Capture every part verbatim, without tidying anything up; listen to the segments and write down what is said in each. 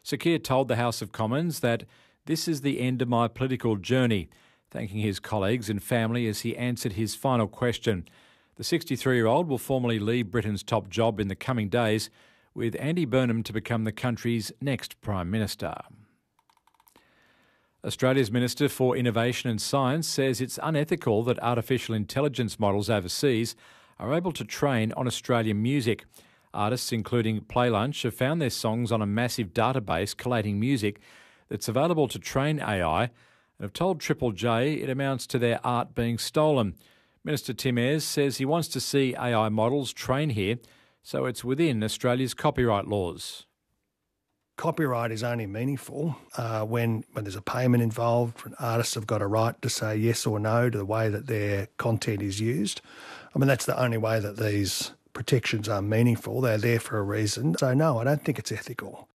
Sir Keir told the House of Commons that this is the end of my political journey, thanking his colleagues and family as he answered his final question. The sixty-three-year-old will formally leave Britain's top job in the coming days, with Andy Burnham to become the country's next Prime Minister. Australia's Minister for Innovation and Science says it's unethical that artificial intelligence models overseas are able to train on Australian music. Artists, including Play Lunch, have found their songs on a massive database collating music that's available to train A I and have told Triple J it amounts to their art being stolen. Minister Tim Ayres says he wants to see A I models train here, so it's within Australia's copyright laws. Copyright is only meaningful uh, when, when there's a payment involved, when artists have got a right to say yes or no to the way that their content is used. I mean, that's the only way that these protections are meaningful. They're there for a reason. So, no, I don't think it's ethical.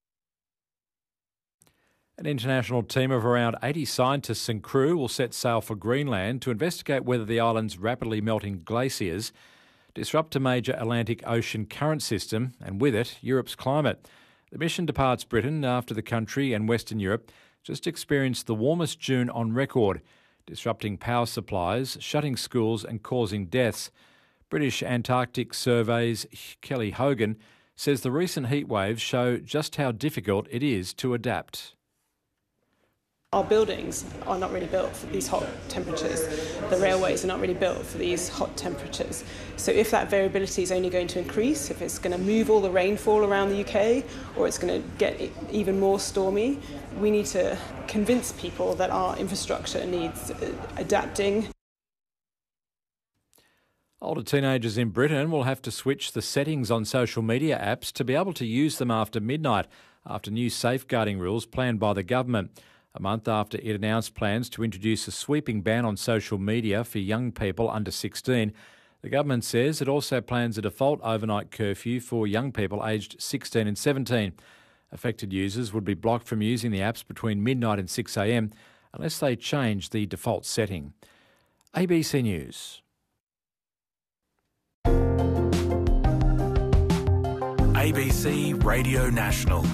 An international team of around eighty scientists and crew will set sail for Greenland to investigate whether the island's rapidly melting glaciers disrupt a major Atlantic Ocean current system and, with it, Europe's climate. The mission departs Britain after the country and Western Europe just experienced the warmest June on record, disrupting power supplies, shutting schools and causing deaths. British Antarctic Survey's Kelly Hogan says the recent heat waves show just how difficult it is to adapt. Our buildings are not really built for these hot temperatures. The railways are not really built for these hot temperatures. So if that variability is only going to increase, if it's going to move all the rainfall around the U K, or it's going to get even more stormy, we need to convince people that our infrastructure needs adapting. Older teenagers in Britain will have to switch the settings on social media apps to be able to use them after midnight, after new safeguarding rules planned by the government. A month after it announced plans to introduce a sweeping ban on social media for young people under sixteen, the government says it also plans a default overnight curfew for young people aged sixteen and seventeen. Affected users would be blocked from using the apps between midnight and six a m unless they change the default setting. A B C News. A B C Radio National.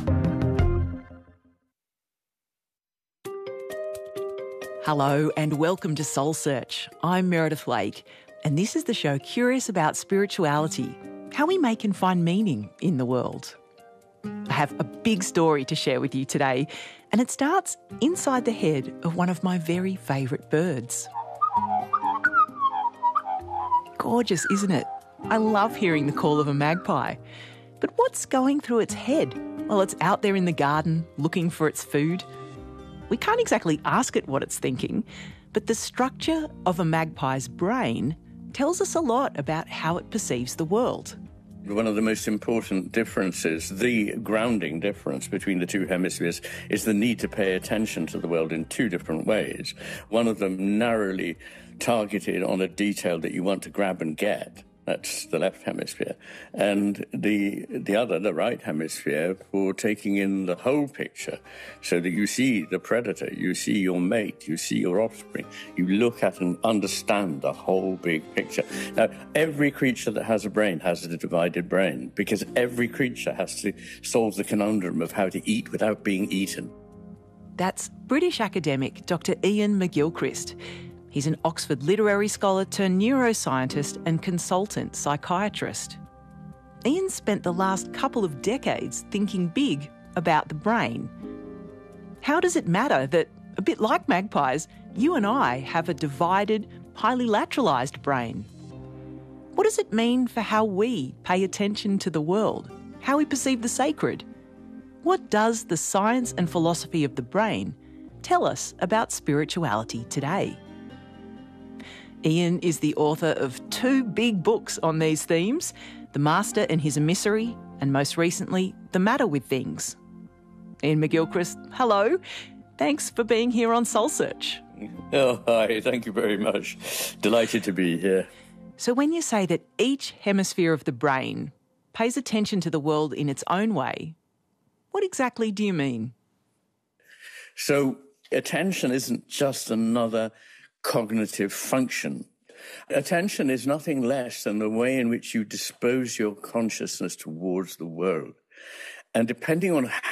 Hello and welcome to Soul Search. I'm Meredith Lake, and this is the show curious about spirituality, how we make and find meaning in the world. I have a big story to share with you today, and it starts inside the head of one of my very favourite birds. Gorgeous, isn't it? I love hearing the call of a magpie. But what's going through its head while it's out there in the garden looking for its food? We can't exactly ask it what it's thinking, but the structure of a magpie's brain tells us a lot about how it perceives the world. One of the most important differences, the grounding difference between the two hemispheres, is the need to pay attention to the world in two different ways. One of them narrowly targeted on a detail that you want to grab and get. That's the left hemisphere. And the the other, the right hemisphere, for taking in the whole picture so that you see the predator, you see your mate, you see your offspring. You look at and understand the whole big picture. Now, every creature that has a brain has a divided brain because every creature has to solve the conundrum of how to eat without being eaten. That's British academic Doctor Ian McGilchrist. He's an Oxford literary scholar turned neuroscientist and consultant psychiatrist. Ian spent the last couple of decades thinking big about the brain. How does it matter that, a bit like magpies, you and I have a divided, highly lateralised brain? What does it mean for how we pay attention to the world, how we perceive the sacred? What does the science and philosophy of the brain tell us about spirituality today? Ian is the author of two big books on these themes, The Master and His Emissary, and most recently, The Matter with Things. Ian McGilchrist, hello. Thanks for being here on Soul Search. Oh, hi. Thank you very much. Delighted to be here. So when you say that each hemisphere of the brain pays attention to the world in its own way, what exactly do you mean? So attention isn't just another cognitive function. Attention is nothing less than the way in which you dispose your consciousness towards the world. And depending on